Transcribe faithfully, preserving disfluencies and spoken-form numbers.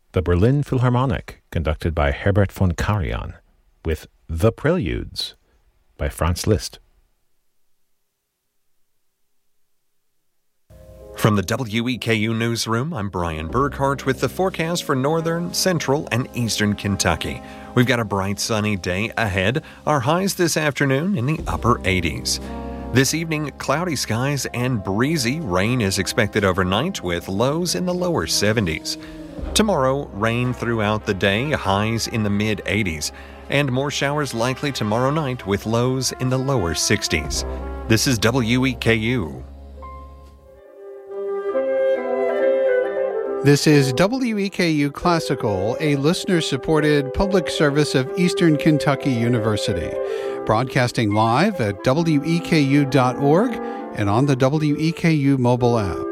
the Berlin Philharmonic, conducted by Herbert von Karajan, with The Preludes by Franz Liszt. From the W E K U Newsroom, I'm Brian Burkhart with the forecast for northern, central, and eastern Kentucky. We've got a bright, sunny day ahead. Our highs this afternoon in the upper eighties. This evening, cloudy skies and breezy. Rain is expected overnight with lows in the lower seventies. Tomorrow, rain throughout the day, highs in the mid-eighties. And more showers likely tomorrow night with lows in the lower sixties. This is W E K U. This is W E K U Classical, a listener-supported public service of Eastern Kentucky University, broadcasting live at W E K U dot org and on the W E K U mobile app.